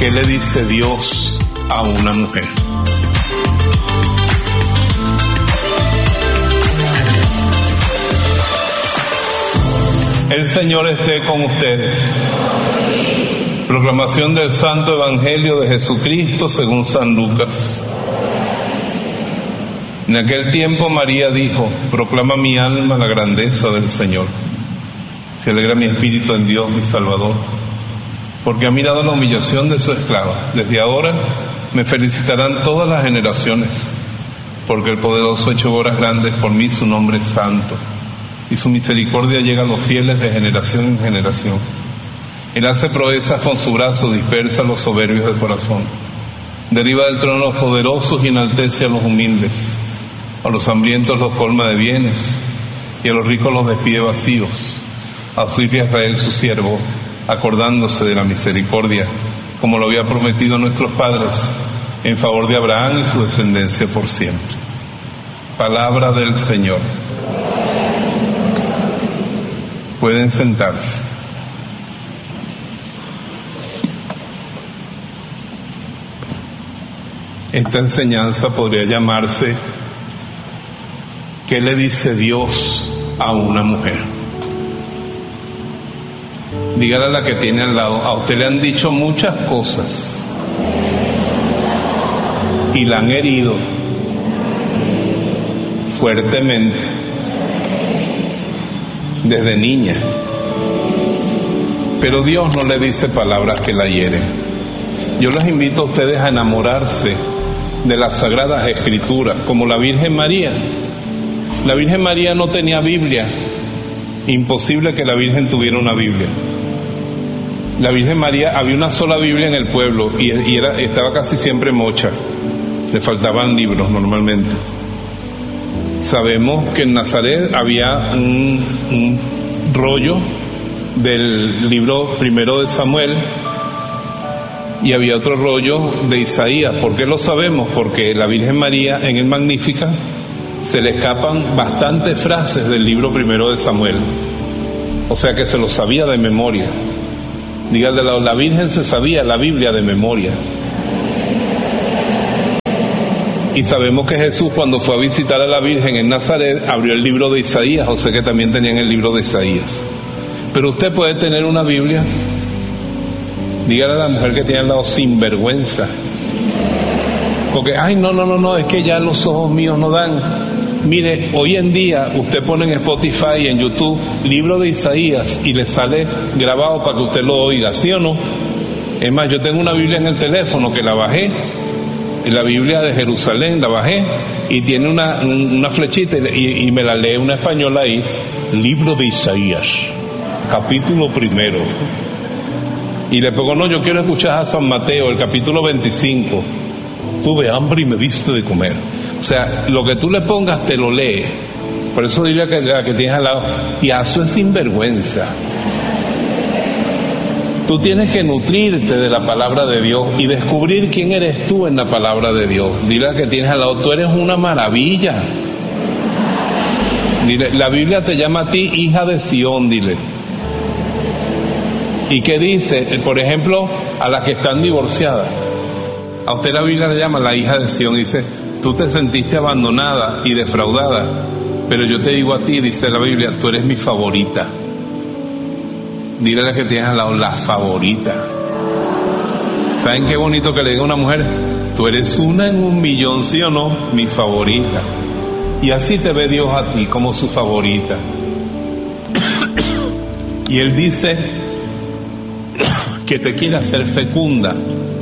¿Qué le dice Dios a una mujer? El Señor esté con ustedes. Proclamación del Santo Evangelio de Jesucristo según San Lucas. En aquel tiempo María dijo: proclama mi alma la grandeza del Señor. Se alegra mi espíritu en Dios mi Salvador, porque ha mirado la humillación de su esclava. Desde ahora me felicitarán todas las generaciones, porque el poderoso ha hecho obras grandes por mí, su nombre es santo, y su misericordia llega a los fieles de generación en generación. Él hace proezas con su brazo, dispersa a los soberbios de corazón, derriba del trono a los poderosos y enaltece a los humildes. A los hambrientos los colma de bienes, y a los ricos los despide vacíos. Auxilia a Israel su siervo, acordándose de la misericordia, como lo había prometido a nuestros padres, en favor de Abraham y su descendencia por siempre. Palabra del Señor. Pueden sentarse. Esta enseñanza podría llamarse ¿qué le dice Dios a una mujer? Dígale a la que tiene al lado: a usted le han dicho muchas cosas y la han herido fuertemente desde niña, pero Dios no le dice palabras que la hieren. Yo les invito a ustedes a enamorarse de las Sagradas Escrituras, como la Virgen María. La Virgen María no tenía Biblia. Imposible que la Virgen tuviera una Biblia. La Virgen María, había una sola Biblia en el pueblo y estaba casi siempre mocha. Le faltaban libros normalmente. Sabemos que en Nazaret había un rollo del libro primero de Samuel y había otro rollo de Isaías. ¿Por qué lo sabemos? Porque la Virgen María en el Magnífica se le escapan bastantes frases del libro primero de Samuel, o sea que se lo sabía de memoria. Dígale, la Virgen se sabía la Biblia de memoria. Y sabemos que Jesús, cuando fue a visitar a la Virgen en Nazaret, abrió el libro de Isaías, o sea que también tenían el libro de Isaías. Pero usted puede tener una Biblia. Dígale a la mujer que tiene al lado: sinvergüenza. Porque, ay, no, es que ya los ojos míos no dan. Mire, hoy en día usted pone en Spotify y en YouTube libro de Isaías y le sale grabado para que usted lo oiga, ¿sí o no? Es más, yo tengo una Biblia en el teléfono que la bajé, la Biblia de Jerusalén, la bajé y tiene una flechita y me la lee una española ahí: libro de Isaías, capítulo 1. Y le pongo: no, yo quiero escuchar a San Mateo, el capítulo 25. Tuve hambre y me diste de comer. O sea, lo que tú le pongas te lo lee. Por eso dile a la que tienes al lado: y eso es sinvergüenza. Tú tienes que nutrirte de la palabra de Dios y descubrir quién eres tú en la palabra de Dios. Dile a la que tienes al lado: tú eres una maravilla. Dile, la Biblia te llama a ti hija de Sión, dile. ¿Y qué dice? Por ejemplo, a las que están divorciadas. A usted la Biblia le llama la hija de Sión. Dice: tú te sentiste abandonada y defraudada, pero yo te digo a ti, dice la Biblia, tú eres mi favorita. Dile a la que tienes al lado: la favorita. ¿Saben qué bonito que le diga a una mujer: tú eres una en 1,000,000, ¿sí o no? Mi favorita. Y así te ve Dios a ti, como su favorita. Y Él dice que te quiere hacer fecunda.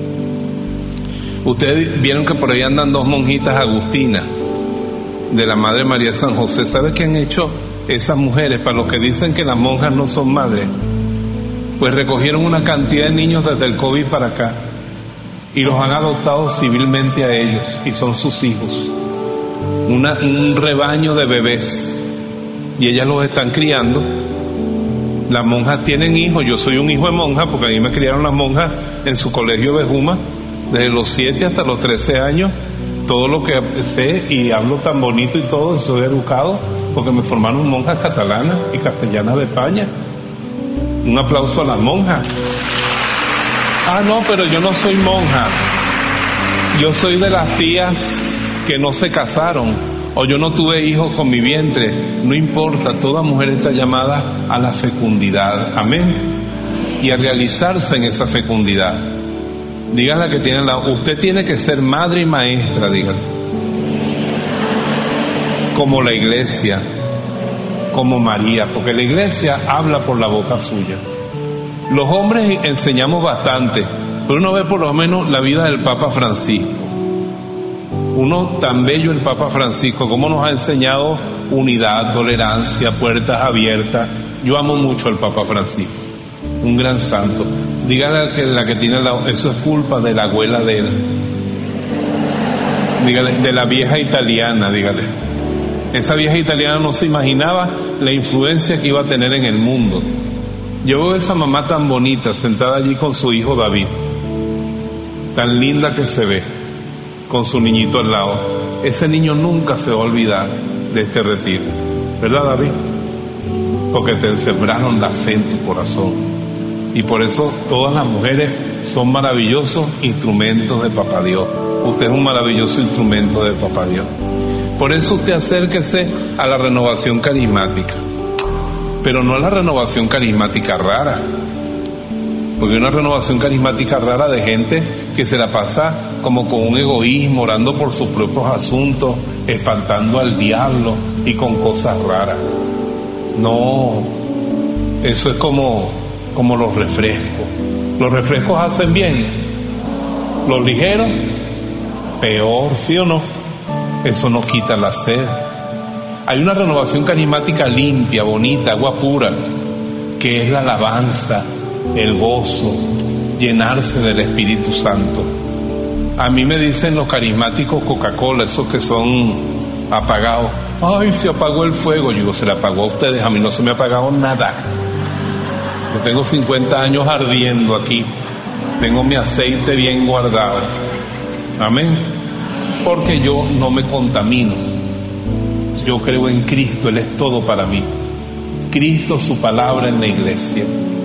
Ustedes vieron que por ahí andan 2 monjitas agustinas de la Madre María de San José. ¿Sabe qué han hecho esas mujeres? Para los que dicen que las monjas no son madres, pues recogieron una cantidad de niños desde el COVID para acá y los han adoptado civilmente a ellos y son sus hijos. Un rebaño de bebés y ellas los están criando. Las monjas tienen hijos. Yo soy un hijo de monja porque a mí me criaron las monjas en su colegio de Bejuma desde los 7 hasta los 13 años. Todo lo que sé y hablo tan bonito y todo, soy educado porque me formaron monjas catalanas y castellanas de España. Un aplauso a las monjas. Ah, no, pero yo no soy monja. Yo soy de las tías que no se casaron, o yo no tuve hijos con mi vientre. No importa, toda mujer está llamada a la fecundidad, amén, y a realizarse en esa fecundidad. Díganle a la que tiene usted tiene que ser madre y maestra, díganle, como la iglesia, como María, porque la iglesia habla por la boca suya. Los hombres enseñamos bastante, pero uno ve por lo menos la vida del Papa Francisco. Uno tan bello, el Papa Francisco, cómo nos ha enseñado unidad, tolerancia, puertas abiertas. Yo amo mucho al Papa Francisco, un gran santo. Dígale que la que tiene al lado, eso es culpa de la abuela de él. Dígale, de la vieja italiana, dígale. Esa vieja italiana no se imaginaba la influencia que iba a tener en el mundo. Yo veo a esa mamá tan bonita sentada allí con su hijo David, tan linda que se ve, con su niñito al lado. Ese niño nunca se va a olvidar de este retiro, ¿verdad, David? Porque te sembraron la fe en tu corazón, y por eso todas las mujeres son maravillosos instrumentos de Papá Dios. Usted es un maravilloso instrumento de Papá Dios. Por eso usted acérquese a la renovación carismática, pero no a la renovación carismática rara, porque hay una renovación carismática rara de gente que se la pasa como con un egoísmo, orando por sus propios asuntos, espantando al diablo y con cosas raras. No, eso es como los refrescos. Los refrescos hacen bien, los ligeros peor, ¿sí o no? Eso no quita la sed. Hay una renovación carismática limpia, bonita, agua pura, que es la alabanza, el gozo, llenarse del Espíritu Santo. A mí me dicen los carismáticos Coca-Cola, esos que son apagados. Ay, se apagó el fuego. Yo digo, se le apagó a ustedes, a mí no se me ha apagado nada. Yo tengo 50 años ardiendo aquí, tengo mi aceite bien guardado, amén, porque yo no me contamino. Yo creo en Cristo, Él es todo para mí. Cristo, su palabra en la iglesia,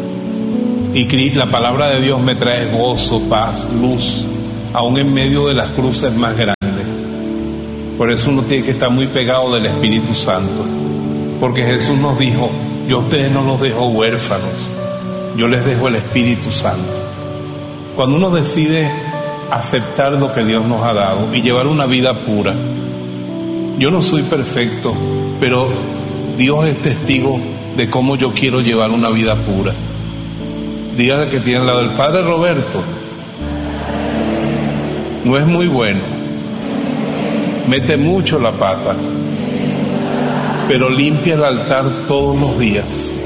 y la palabra de Dios me trae gozo, paz, luz, aún en medio de las cruces más grandes. Por eso uno tiene que estar muy pegado del Espíritu Santo, porque Jesús nos dijo: yo a ustedes no los dejo huérfanos, yo les dejo el Espíritu Santo. Cuando uno decide aceptar lo que Dios nos ha dado y llevar una vida pura, yo no soy perfecto, pero Dios es testigo de cómo yo quiero llevar una vida pura. Dígale que tiene al lado: el Padre Roberto no es muy bueno, mete mucho la pata, pero limpia el altar todos los días.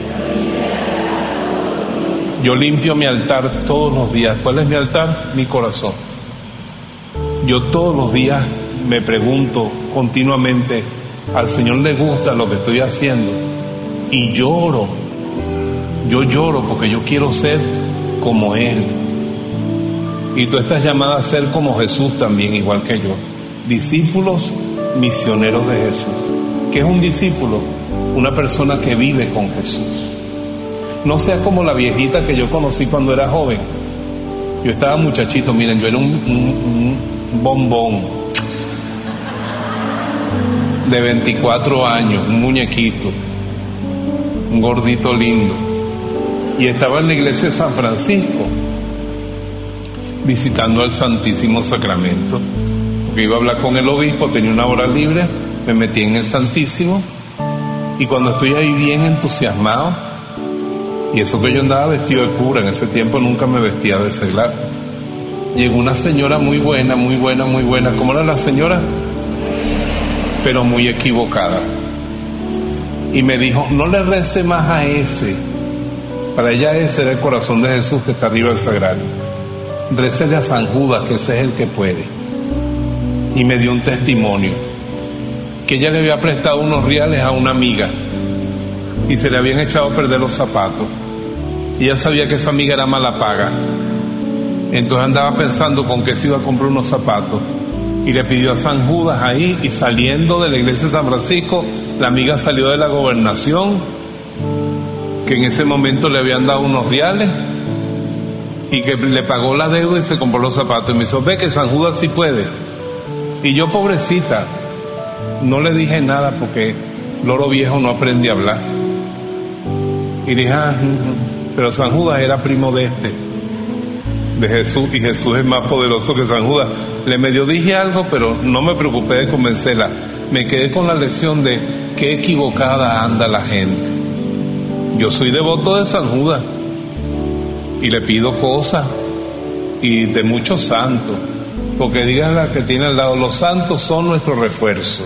Yo limpio mi altar todos los días. ¿Cuál es mi altar? Mi corazón. Yo todos los días me pregunto continuamente: ¿al Señor le gusta lo que estoy haciendo? Y lloro. Yo lloro porque yo quiero ser como Él. Y tú estás llamada a ser como Jesús también, igual que yo. Discípulos misioneros de Jesús. ¿Qué es un discípulo? Una persona que vive con Jesús. No seas como la viejita que yo conocí cuando era joven. Yo estaba muchachito, miren, yo era un bombón de 24 años, un muñequito, un gordito lindo, y estaba en la iglesia de San Francisco visitando al Santísimo Sacramento, porque iba a hablar con el obispo, tenía una hora libre, me metí en el Santísimo, y cuando estoy ahí bien entusiasmado, y eso que yo andaba vestido de cura, en ese tiempo nunca me vestía de seglar, llegó una señora muy buena, muy buena, muy buena. ¿Cómo era la señora? Pero muy equivocada. Y me dijo: no le rece más a ese. Para ella ese era el corazón de Jesús que está arriba del sagrario. Récele a San Judas, que ese es el que puede. Y me dio un testimonio, que ella le había prestado unos reales a una amiga y se le habían echado a perder los zapatos. Y ella sabía que esa amiga era mala paga. Entonces andaba pensando con qué se iba a comprar unos zapatos, y le pidió a San Judas ahí, y saliendo de la iglesia de San Francisco, la amiga salió de la gobernación, que en ese momento le habían dado unos reales, y que le pagó la deuda y se compró los zapatos. Y me dijo, ve que San Judas sí puede. Y yo, pobrecita, no le dije nada porque loro viejo no aprende a hablar. Y dije, pero San Judas era primo de Jesús, y Jesús es más poderoso que San Judas. Le medio dije algo, pero no me preocupé de convencerla. Me quedé con la lección de qué equivocada anda la gente. Yo soy devoto de San Judas y le pido cosas, y de muchos santos, porque digan la que tiene al lado, los santos son nuestro refuerzo,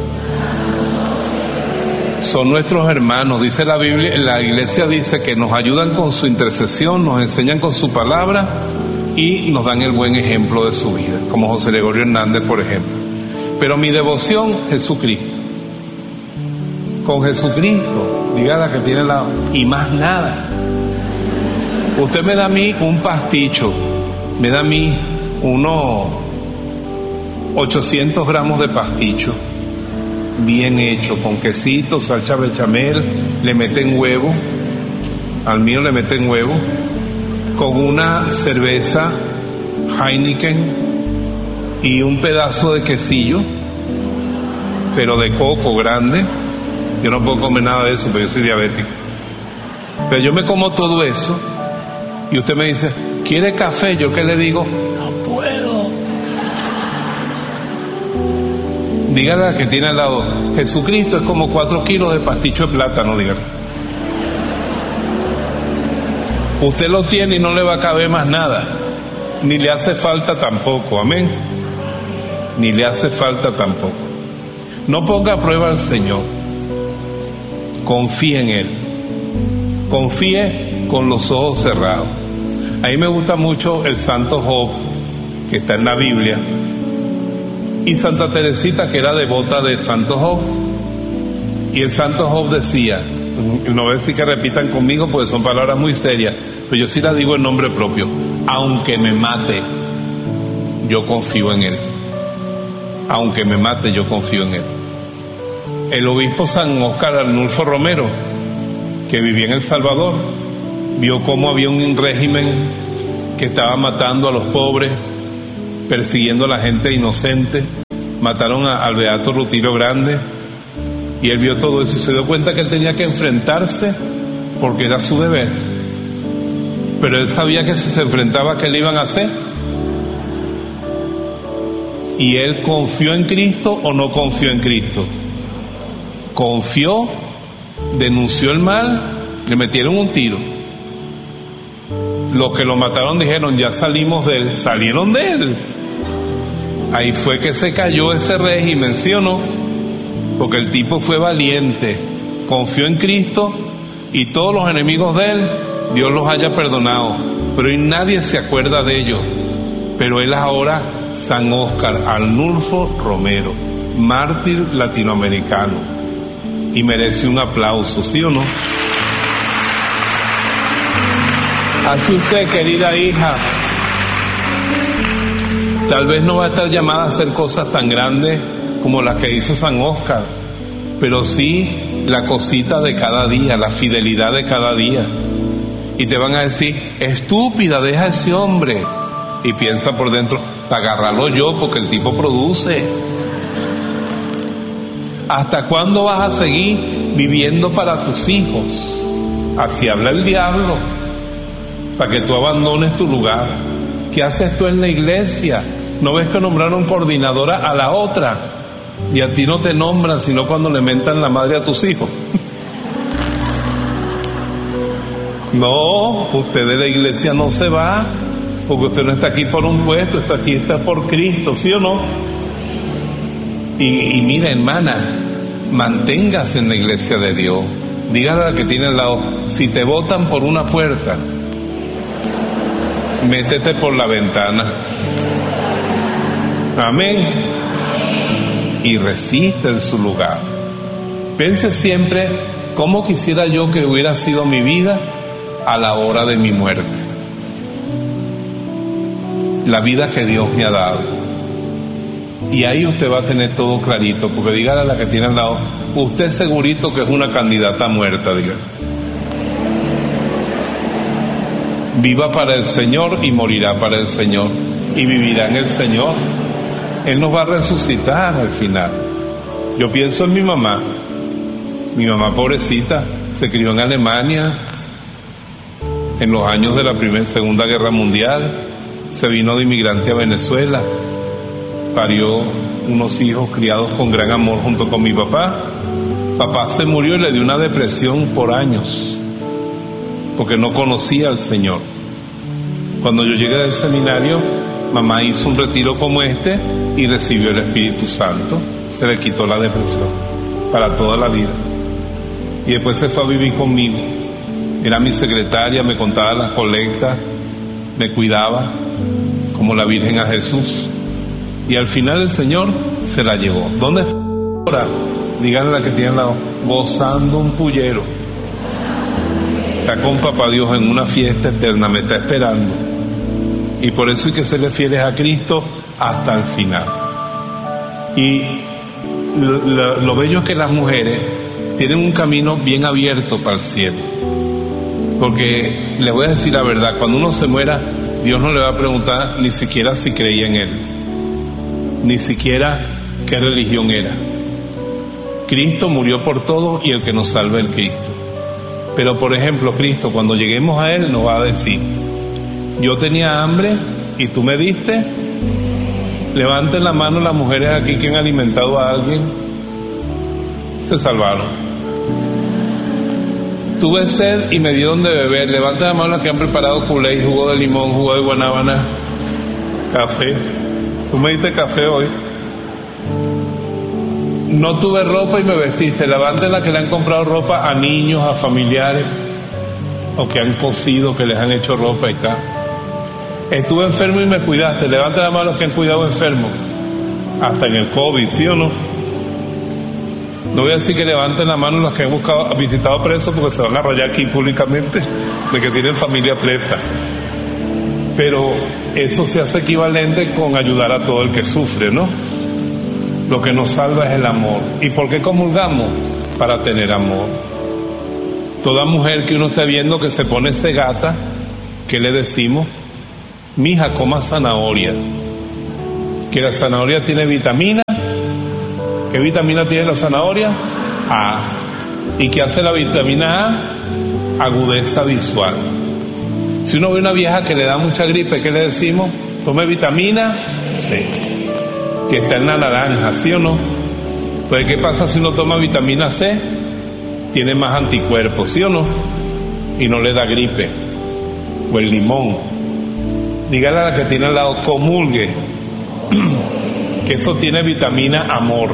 son nuestros hermanos. Dice la Biblia, la iglesia dice que nos ayudan con su intercesión, nos enseñan con su palabra y nos dan el buen ejemplo de su vida, como José Gregorio Hernández, por ejemplo. Pero mi devoción, Jesucristo. Con Jesucristo, diga la que tiene al lado, y más nada. Usted me da a mí un pasticho, me da a mí unos 800 gramos de pasticho, bien hecho, con quesito, salsa bechamel, le meten huevo, al mío le meten huevo, con una cerveza Heineken y un pedazo de quesillo, pero de coco grande. Yo no puedo comer nada de eso, porque yo soy diabético. Pero yo me como todo eso, y usted me dice, ¿quiere café? ¿Yo qué le digo? No puedo. Dígale a la que tiene al lado, Jesucristo es como 4 kilos de pasticho de plátano, dígale. Usted lo tiene y no le va a caber más nada, ni le hace falta tampoco, amén. Ni le hace falta tampoco. No ponga a prueba al Señor, confíe en Él, confíe con los ojos cerrados. A mí me gusta mucho el santo Job, que está en la Biblia, y Santa Teresita, que era devota de santo Job. Y el santo Job decía, no voy a decir que repitan conmigo porque son palabras muy serias, pero yo sí las digo en nombre propio: aunque me mate, yo confío en Él. Aunque me mate, yo confío en Él. El obispo San Óscar Arnulfo Romero, que vivía en El Salvador, vio cómo había un régimen que estaba matando a los pobres, persiguiendo a la gente inocente. Mataron al beato Rutilio Grande, y él vio todo eso y se dio cuenta que él tenía que enfrentarse porque era su deber. Pero él sabía que si se enfrentaba, ¿qué le iban a hacer? ¿Y él confió en Cristo o no confió en Cristo? Confió, denunció el mal, le metieron un tiro. Los que lo mataron dijeron, ya salimos de él, salieron de él. Ahí fue que se cayó ese régimen, ¿sí o no? Porque el tipo fue valiente, confió en Cristo, y todos los enemigos de él, Dios los haya perdonado, pero hoy nadie se acuerda de ellos. Pero él es ahora San Óscar Arnulfo Romero, mártir latinoamericano, y merece un aplauso, ¿sí o no? Así usted, querida hija, tal vez no va a estar llamada a hacer cosas tan grandes como las que hizo San Óscar, pero sí la cosita de cada día, la fidelidad de cada día. Y te van a decir, estúpida, deja a ese hombre. Y piensa por dentro, agárralo yo porque el tipo produce. ¿Hasta cuándo vas a seguir viviendo para tus hijos? Así habla el diablo, para que tú abandones tu lugar. ¿Qué haces tú en la iglesia? ¿No ves que nombraron coordinadora a la otra? Y a ti no te nombran, sino cuando le mentan la madre a tus hijos. No, usted de la iglesia no se va, porque usted no está aquí por un puesto, está por Cristo, ¿sí o no? Y mira, hermana, manténgase en la iglesia de Dios. Dígale a la que tiene al lado, si te botan por una puerta, métete por la ventana. Amén. Y resiste en su lugar. Piense siempre, ¿cómo quisiera yo que hubiera sido mi vida a la hora de mi muerte? La vida que Dios me ha dado. Y ahí usted va a tener todo clarito, porque dígale a la que tiene al lado, usted segurito que es una candidata muerta, dígale. viva para el Señor y morirá para el Señor y vivirá en el Señor. Él nos va a resucitar al final. Yo pienso en mi mamá pobrecita, se crió en Alemania en los años de la Segunda Guerra Mundial, se vino de inmigrante a Venezuela, parió unos hijos criados con gran amor junto con mi papá. Papá se murió y le dio una depresión por años, porque no conocía al Señor. Cuando yo llegué del seminario, mamá hizo un retiro como este y recibió el Espíritu Santo. Se le quitó la depresión para toda la vida. Y después se fue a vivir conmigo. Era mi secretaria, me contaba las colectas, me cuidaba como la Virgen a Jesús. Y al final el Señor se la llevó. ¿Dónde está ahora? Díganle a la que tiene al lado, gozando un pullero. Está con Papá Dios en una fiesta eterna, me está esperando. Y por eso hay que serle fieles a Cristo hasta el final. Y lo bello es que las mujeres tienen un camino bien abierto para el cielo. Porque les voy a decir la verdad, cuando uno se muera, Dios no le va a preguntar ni siquiera si creía en Él, ni siquiera qué religión era. Cristo murió por todos y el que nos salva es Cristo. Pero por ejemplo, Cristo, cuando lleguemos a Él, nos va a decir: yo tenía hambre y tú me diste. Levanten la mano las mujeres aquí que han alimentado a alguien. Se salvaron. Tuve sed y me dieron de beber. Levanten la mano las que han preparado culé, jugo de limón, jugo de guanábana, café. Tú me diste café hoy. No tuve ropa y me vestiste. Levanten las que le han comprado ropa a niños, a familiares, o que han cosido, que les han hecho ropa y tal. Estuve enfermo y me cuidaste. Levanten la mano los que han cuidado enfermos. Hasta en el COVID, ¿sí o no? No voy a decir que levanten la mano los que han visitado presos, porque se van a rayar aquí públicamente de que tienen familia presa. Pero eso se hace equivalente con ayudar a todo el que sufre, ¿no? Lo que nos salva es el amor. ¿Y por qué comulgamos? Para tener amor. Toda mujer que uno esté viendo que se pone cegata, ¿qué le decimos? Mija, coma zanahoria. Que la zanahoria tiene vitamina. ¿Qué vitamina tiene la zanahoria? A. ¿Y qué hace la vitamina A? Agudeza visual. Si uno ve una vieja que le da mucha gripe, ¿qué le decimos? Tome vitamina C, que está en la naranja, ¿sí o no? Pues ¿qué pasa si uno toma vitamina C? Tiene más anticuerpos, ¿sí o no? Y no le da gripe. O el limón. Dígale a la que tiene al lado, comulgue, que eso tiene vitamina amor.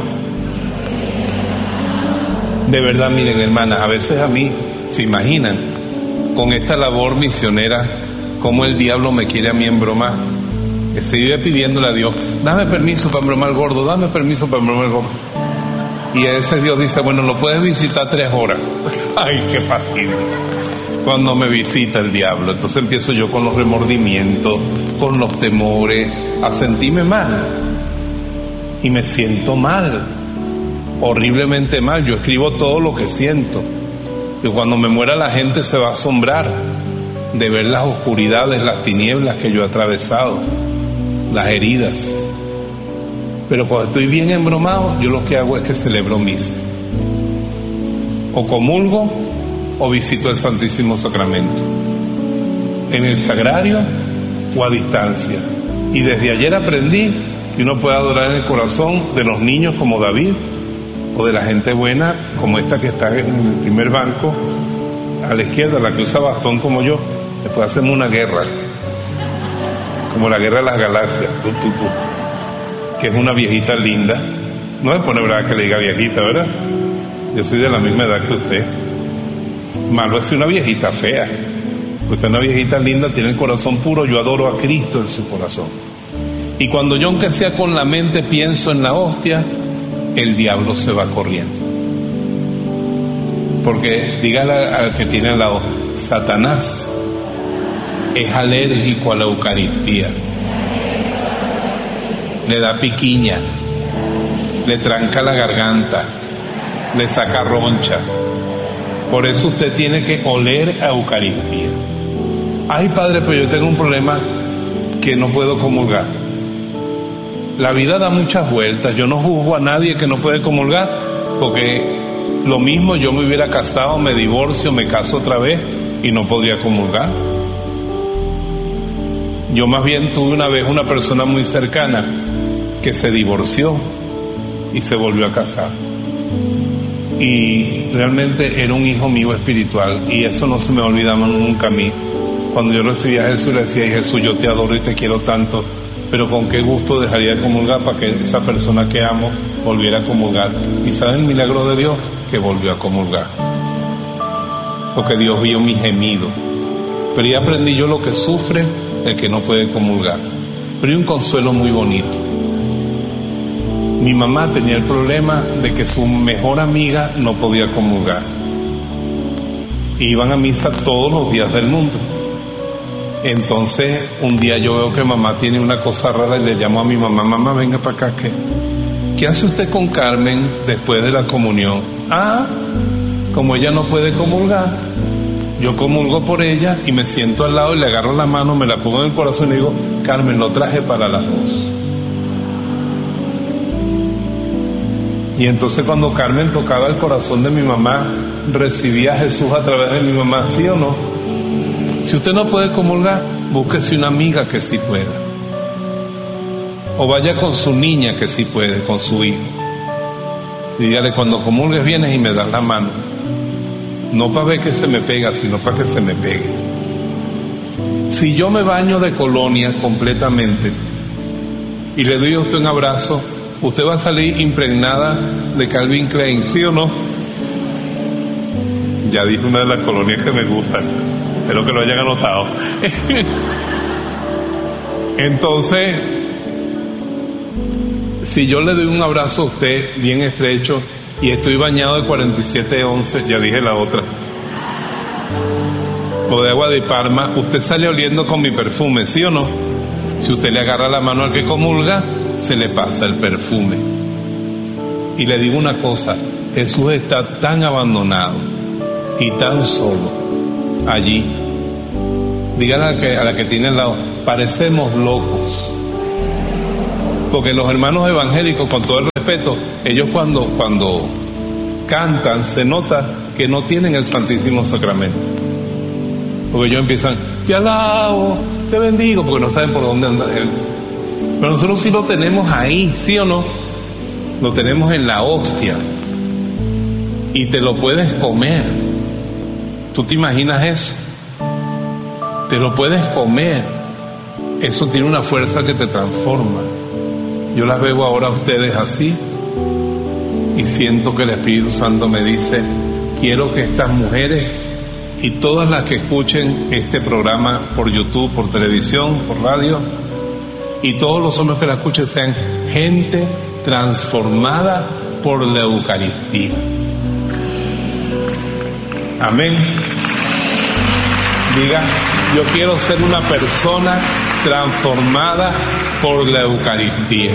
De verdad, miren, hermanas, a veces a mí, se imaginan, con esta labor misionera, cómo el diablo me quiere a mí embromar. Que se vive pidiéndole a Dios: dame permiso para embromar al gordo, dame permiso para embromar al gordo. Y a ese Dios dice: bueno, lo puedes visitar 3 horas. Ay, qué fastidio. Cuando me visita el diablo, entonces empiezo yo con los remordimientos, con los temores, a sentirme mal. Y me siento mal, horriblemente mal. Yo escribo todo lo que siento. Y cuando me muera la gente se va a asombrar de ver las oscuridades, las tinieblas que yo he atravesado, las heridas. Pero cuando estoy bien embromado, yo lo que hago es que celebro misa. O comulgo o visito el Santísimo Sacramento, en el sagrario o a distancia. Y desde ayer aprendí que uno puede adorar en el corazón de los niños como David, o de la gente buena como esta que está en el primer banco a la izquierda, la que usa bastón como yo. Después hacemos una guerra, como la guerra de las galaxias, que es una viejita linda. No me pone brava que le diga viejita, ¿verdad? Yo soy de la misma edad que usted. Malo es una viejita fea. Usted es una viejita linda, tiene el corazón puro. Yo adoro a Cristo en su corazón. Y cuando yo, aunque sea con la mente, pienso en la hostia, el diablo se va corriendo. Porque dígale al que tiene al lado: Satanás es alérgico a la Eucaristía. Le da piquiña, le tranca la garganta, le saca roncha. Por eso usted tiene que oler a Eucaristía. Ay, padre, pero yo tengo un problema que no puedo comulgar. La vida da muchas vueltas. Yo no juzgo a nadie que no puede comulgar, porque lo mismo yo me hubiera casado, me divorcio, me caso otra vez y no podría comulgar. Yo más bien tuve una vez una persona muy cercana que se divorció y se volvió a casar. Y realmente era un hijo mío espiritual, y eso no se me olvidaba nunca a mí. Cuando yo recibía a Jesús, le decía: Jesús, yo te adoro y te quiero tanto, pero con qué gusto dejaría de comulgar para que esa persona que amo volviera a comulgar. Y ¿saben el milagro de Dios? Que volvió a comulgar, porque Dios vio mi gemido. Pero ya aprendí yo lo que sufre el que no puede comulgar. Pero hay un consuelo muy bonito. Mi mamá tenía el problema de que su mejor amiga no podía comulgar. Iban a misa todos los días del mundo. Entonces un día yo veo que mamá tiene una cosa rara y le llamo a mi mamá: mamá, venga para acá, ¿qué hace usted con Carmen después de la comunión? Ah, como ella no puede comulgar, yo comulgo por ella y me siento al lado y le agarro la mano, me la pongo en el corazón y digo: Carmen, lo traje para las dos. Y entonces cuando Carmen tocaba el corazón de mi mamá, recibía a Jesús a través de mi mamá, ¿sí o no? Si usted no puede comulgar, búsquese una amiga que sí pueda, o vaya con su niña que sí puede, con su hijo, y dígale: cuando comulgues vienes y me das la mano, no para ver que se me pega, sino para que se me pegue. Si yo me baño de colonia completamente y le doy a usted un abrazo, usted va a salir impregnada de Calvin Klein, ¿sí o no? Ya dije una de las colonias que me gustan, espero que lo hayan anotado. Entonces, si yo le doy un abrazo a usted bien estrecho y estoy bañado de 4711, ya dije la otra, o de agua de Parma, usted sale oliendo con mi perfume, ¿sí o no? Si usted le agarra la mano al que comulga, se le pasa el perfume. Y le digo una cosa: Jesús está tan abandonado y tan solo allí. Dígale a la que tiene al lado: parecemos locos. Porque los hermanos evangélicos, con todo el respeto, ellos cuando cantan, se nota que no tienen el Santísimo Sacramento. Porque ellos empiezan: te alabo, te bendigo, porque no saben por dónde anda él. Pero nosotros sí lo tenemos ahí, ¿sí o no? Lo tenemos en la hostia. Y te lo puedes comer. ¿Tú te imaginas eso? Te lo puedes comer. Eso tiene una fuerza que te transforma. Yo las veo ahora a ustedes así y siento que el Espíritu Santo me dice: quiero que estas mujeres y todas las que escuchen este programa por YouTube, por televisión, por radio, y todos los hombres que la escuchen sean gente transformada por la Eucaristía. Amén. Diga: yo quiero ser una persona transformada por la Eucaristía.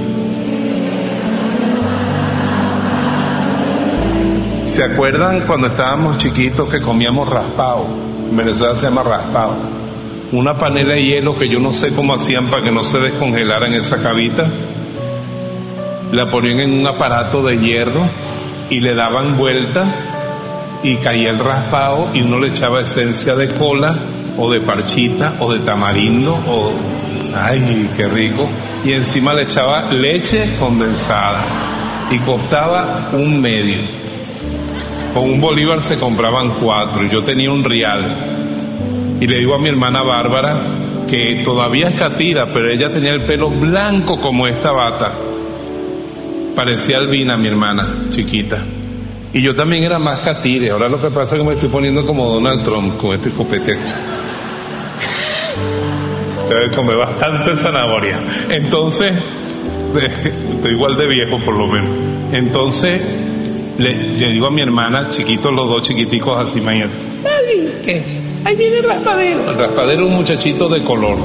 ¿Se acuerdan cuando estábamos chiquitos que comíamos raspado? En Venezuela se llama raspado. Una panela de hielo que yo no sé cómo hacían para que no se descongelara en esa cavita. La ponían en un aparato de hierro y le daban vuelta y caía el raspado, y uno le echaba esencia de cola o de parchita o de tamarindo o... ¡ay, qué rico! Y encima le echaba leche condensada y costaba $1.50. Con $1 se compraban 4 y yo tenía $1. Y le digo a mi hermana Bárbara, que todavía es catira, pero ella tenía el pelo blanco como esta bata. Parecía albina, mi hermana, chiquita. Y yo también era más catire. Ahora lo que pasa es que me estoy poniendo como Donald Trump con este copete aquí. Debe comer bastante zanahoria. Entonces, estoy igual de viejo por lo menos. Entonces, le digo a mi hermana, chiquitos los dos, chiquiticos así, mañana: ¿qué? Ahí viene el raspadero. El raspadero es un muchachito de color.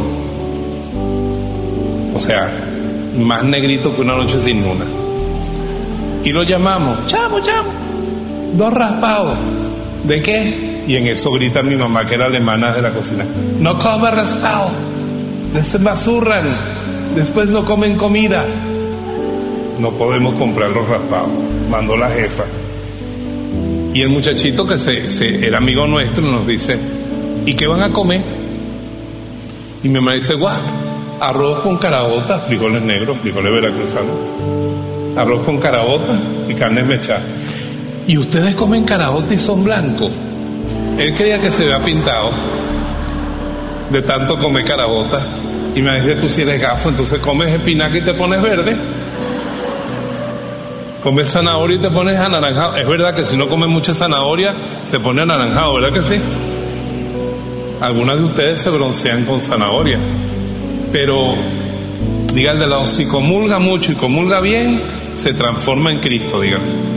O sea, más negrito que una noche sin luna. Y lo llamamos: chamo, 2 raspados. ¿De qué? Y en eso grita mi mamá, que era alemana, de la cocina: no coman raspado, se basurran, después no comen comida. No podemos comprar los raspados, mandó la jefa. Y el muchachito que era amigo nuestro nos dice: ¿y qué van a comer? Y mi mamá dice: guau, arroz con caraotas, frijoles negros, frijoles veracruzanos, arroz con caraotas y carne mechada. ¿Y ustedes comen caraotas y son blancos? Él creía que se había pintado de tanto comer caraotas. Y me dice: tú si eres gafo, entonces comes espinaca y te pones verde, comes zanahoria y te pones anaranjado. Es verdad que si no comes mucha zanahoria se pone anaranjado, ¿verdad que sí? Algunas de ustedes se broncean con zanahoria. Pero diga al de lado: si comulga mucho y comulga bien, se transforma en Cristo, dígale.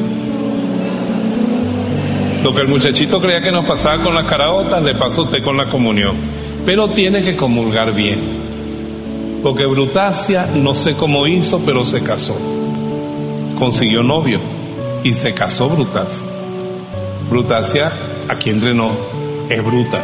Lo que el muchachito creía que nos pasaba con las caraotas, le pasa a usted con la comunión. Pero tiene que comulgar bien, porque Brutasia no sé cómo hizo, pero se casó, consiguió novio y se casó Brutasia. Brutasia, aquí entrenó, es bruta.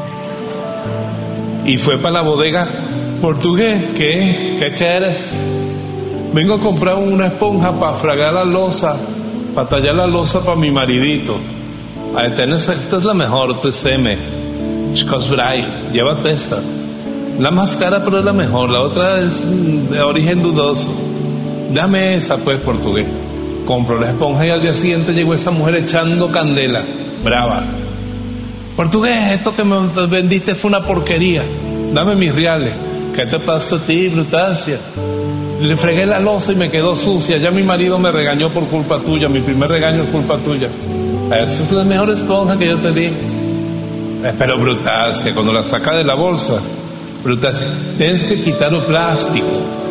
Y fue para la bodega: portugués, ¿qué quieres? Vengo a comprar una esponja para fregar la loza, para tallar la loza para mi maridito. Esta es la mejor, 3M, llévate esta. La más cara, pero es la mejor. La otra es de origen dudoso. Dame esa, pues, portugués. Compró la esponja y al día siguiente llegó esa mujer echando candela, brava. Portugués, esto que me vendiste fue una porquería. Dame mis reales. ¿Qué te pasa a ti, Brutasia? Le fregué la loza y me quedó sucia. Ya mi marido me regañó por culpa tuya. Mi primer regaño es culpa tuya. Esa es la mejor esponja que yo te di. Pero Brutasia, cuando la saca de la bolsa, Brutasia, tienes que quitar el plástico.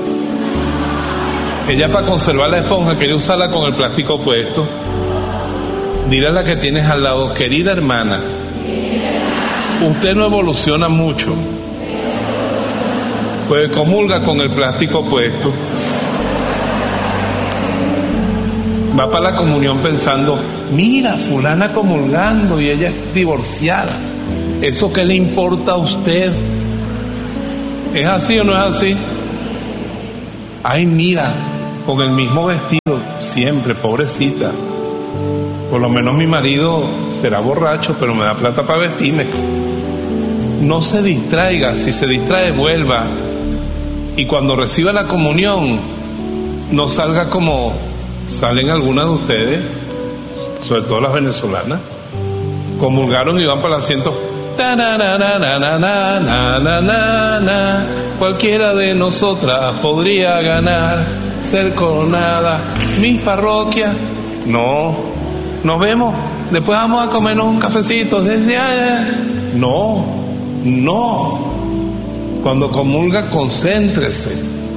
Ella, para conservar la esponja, quería usarla con el plástico puesto. Dile a la que tienes al lado: querida hermana, usted no evoluciona mucho, pues comulga con el plástico puesto. Va para la comunión pensando: mira, fulana comulgando y ella es divorciada. ¿Eso qué le importa a usted? ¿Es así o no es así? Ay, mira, con el mismo vestido siempre, pobrecita. Por lo menos mi marido será borracho, pero me da plata para vestirme. No se distraiga, si se distrae, vuelva. Y cuando reciba la comunión, no salga como salen algunas de ustedes, sobre todo las venezolanas. Comulgaron y van para el asiento. Cualquiera de nosotras podría ganar, ser coronada, mis parroquias. No, nos vemos, después vamos a comernos un cafecito. No. Cuando comulga, concéntrese,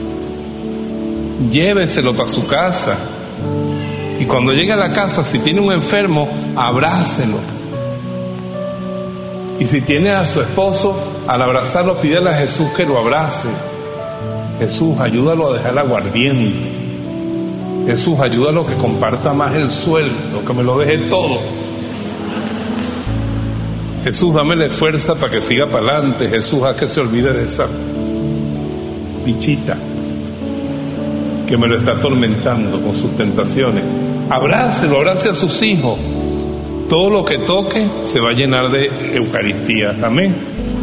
lléveselo para su casa. Y cuando llegue a la casa, si tiene un enfermo, abrácelo. Y si tiene a su esposo, al abrazarlo, pídele a Jesús que lo abrace. Jesús, ayúdalo a dejar el aguardiente. Jesús, ayúdalo a que comparta más el sueldo, que me lo deje todo. Jesús, dámele fuerza para que siga para adelante. Jesús, haz que se olvide de esa bichita que me lo está atormentando con sus tentaciones. Abrácelo, abrace a sus hijos. Todo lo que toque se va a llenar de Eucaristía. Amén.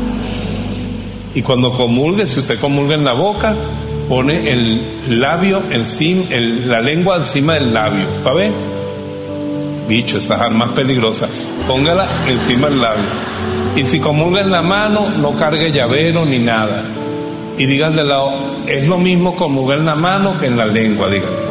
Y cuando comulgue, si usted comulga en la boca, pone el labio encima, la lengua encima del labio. ¿Va a ver? Bicho, esas armas peligrosas. Póngala encima del labio. Y si comulga en la mano, no cargue llavero ni nada. Y digan de lado: es lo mismo comulgar en la mano que en la lengua.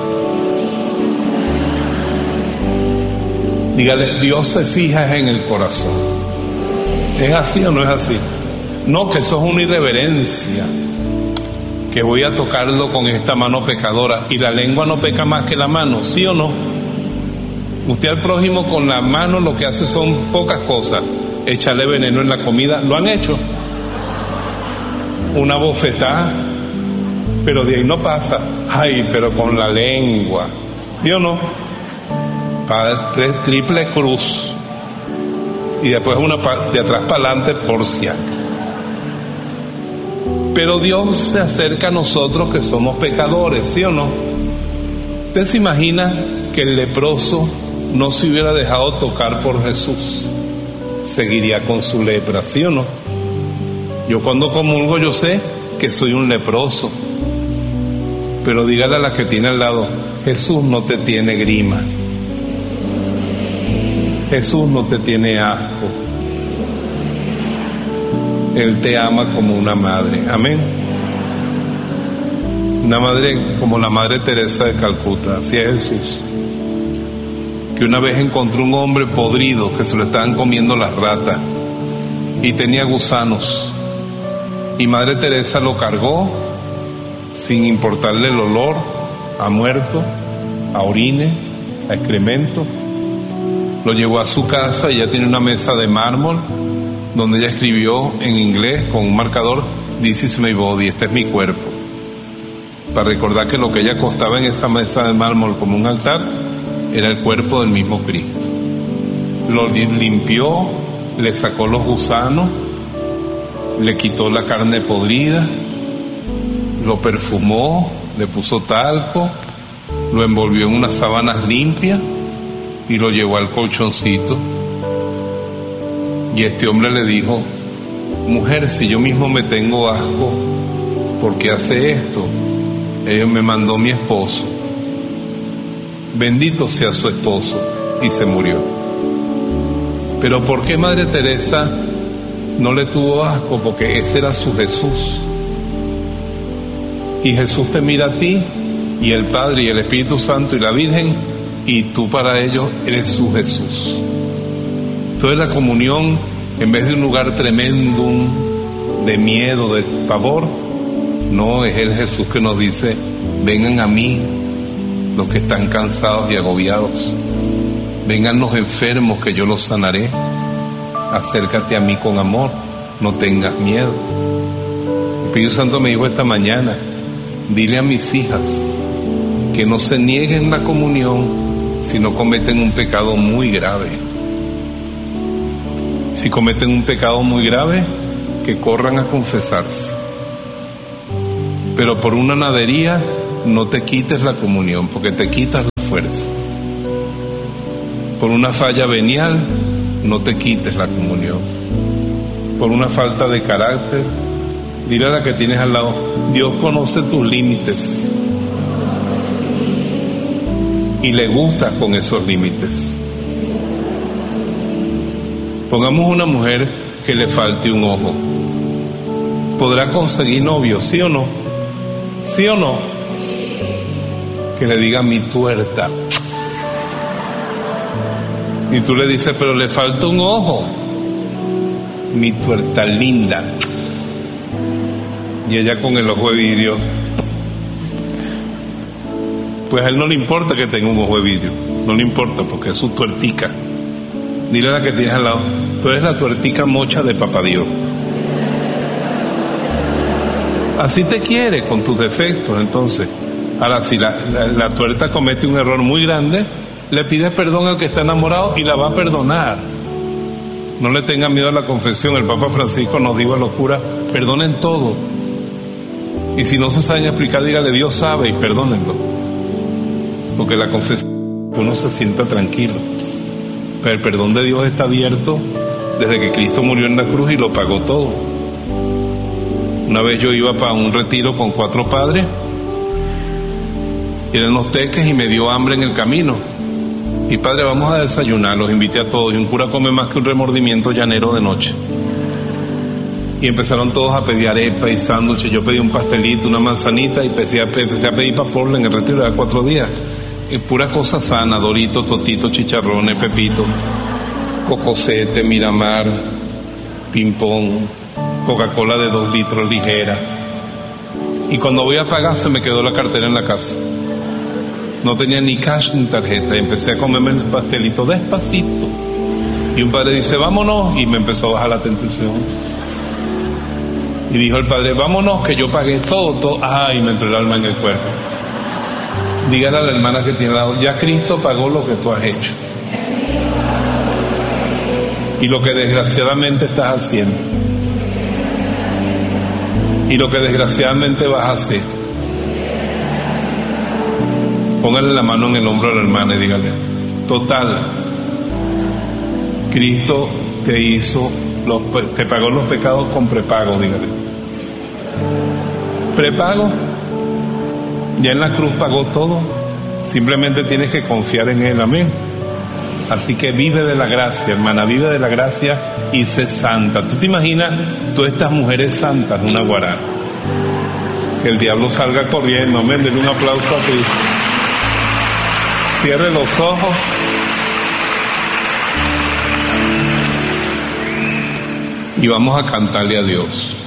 Dígale: Dios se fija en el corazón. ¿Es así o no es así? No, que eso es una irreverencia, que voy a tocarlo con esta mano pecadora. Y la lengua no peca más que la mano, ¿sí o no? Usted al prójimo con la mano lo que hace son pocas cosas: echarle veneno en la comida. ¿Lo han hecho? Una bofetada, pero de ahí no pasa. Ay, pero con la lengua, ¿sí o no? Para triple cruz. y después una de atrás para adelante, Porcia. Pero Dios se acerca a nosotros que somos pecadores, ¿sí o no? ¿Usted se imagina que el leproso no se hubiera dejado tocar por Jesús? Seguiría con su lepra, ¿sí o no? Yo cuando comulgo yo sé que soy un leproso, pero dígale a la que tiene al lado: Jesús no te tiene grima, Jesús no te tiene asco, Él te ama como una madre. Amén. Una madre como la Madre Teresa de Calcuta. Así es Jesús, que una vez encontró un hombre podrido que se lo estaban comiendo las ratas y tenía gusanos, y Madre Teresa lo cargó sin importarle el olor a muerto, a orine, a excremento. Lo llevó a su casa y ella tiene una mesa de mármol donde ella escribió en inglés con un marcador: "This is my body", este es mi cuerpo, para recordar que lo que ella acostaba en esa mesa de mármol como un altar era el cuerpo del mismo Cristo. Lo limpió, le sacó los gusanos, le quitó la carne podrida, lo perfumó, le puso talco, lo envolvió en unas sábanas limpias y lo llevó al colchoncito. Y este hombre le dijo: mujer, si yo mismo me tengo asco, ¿por qué hace esto? Ella me mandó mi esposo, bendito sea su esposo, y se murió. Pero ¿por qué Madre Teresa no le tuvo asco? Porque ese era su Jesús. Y Jesús te mira a ti, y el Padre y el Espíritu Santo y la Virgen, y tú para ellos eres su Jesús. Entonces la comunión, en vez de un lugar tremendo, de miedo, de pavor, no, es el Jesús que nos dice: vengan a mí los que están cansados y agobiados, vengan los enfermos que yo los sanaré, acércate a mí con amor, no tengas miedo. El Espíritu Santo me dijo esta mañana: dile a mis hijas que no se nieguen la comunión si no cometen un pecado muy grave. Si cometen un pecado muy grave, que corran a confesarse. Pero por una nadería no te quites la comunión, porque te quitas la fuerza. Por una falla venial no te quites la comunión. Por una falta de carácter, dile a la que tienes al lado: Dios conoce tus límites y le gusta con esos límites. Pongamos una mujer que le falte un ojo. ¿Podrá conseguir novio, sí o no? ¿Sí o no? Que le diga: mi tuerta. Y tú le dices: pero le falta un ojo. Mi tuerta linda. Y ella con el ojo de vidrio. Pues a él no le importa que tenga un ojo de vidrio. No le importa, porque es su tuertica. Dile a la que tienes al lado: tú eres la tuertica mocha de Papá Dios. Así te quiere, con tus defectos. Entonces, ahora si la tuerta comete un error muy grande, le pides perdón al que está enamorado y la va a perdonar. No le tenga miedo a la confesión. El Papa Francisco nos dijo a los curas: perdonen todo. Y si no se saben explicar, dígale: Dios sabe, y perdónenlo. Porque la confesión, uno se sienta tranquilo. Pero el perdón de Dios está abierto desde que Cristo murió en la cruz y lo pagó todo. Una vez yo iba para un retiro con 4 padres, y eran los teques, y me dio hambre en el camino. Y padre, vamos a desayunar, los invité a todos, y un cura come más que un remordimiento llanero de noche. Y empezaron todos a pedir arepa y sándwiches. Yo pedí un pastelito, una manzanita, y empecé a pedir paporle en el retiro de 4 días. Pura cosa sana: Dorito, Totito, chicharrones, Pepito, Cocosete, Miramar, Ping-Pong, Coca-Cola de 2 litros ligera. Y cuando voy a pagar, se me quedó la cartera en la casa. No tenía ni cash ni tarjeta, y empecé a comerme el pastelito despacito. Y un padre dice: vámonos, y me empezó a bajar la tentación. Y dijo el padre: vámonos, que yo pagué todo. Ay, me entró el alma en el cuerpo. Dígale a la hermana que tiene al lado: ya Cristo pagó lo que tú has hecho. y lo que desgraciadamente estás haciendo y lo que desgraciadamente vas a hacer. Póngale la mano en el hombro a la hermana y dígale: total, Cristo te pagó los pecados con prepago. Dígale: prepago, ya en la cruz pagó todo, simplemente tienes que confiar en Él. Amén. Así que vive de la gracia, hermana, vive de la gracia y sé santa. ¿Tú te imaginas todas estas mujeres santas, una guará? Que el diablo salga corriendo. Amén. Denle un aplauso a Cristo. Cierre los ojos. Y vamos a cantarle a Dios.